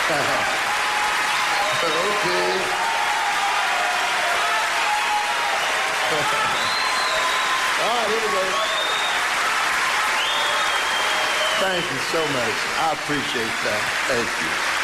Okay. All right, here we go. Thank you so much. I appreciate that. Thank you.